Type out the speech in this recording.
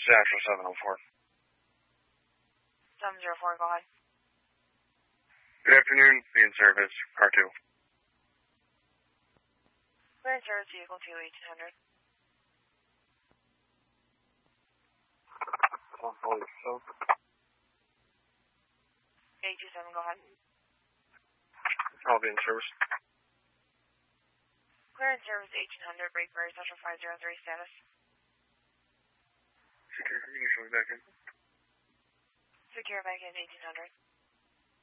Central 704. 704, go ahead. Good afternoon, being service, car 2. Clearance service vehicle 2, 1800. 827, go ahead. I'll be in service. Clearance service 1800, Brakeberry, Central 503 status. Secure, usually back in. Secure back in 1800.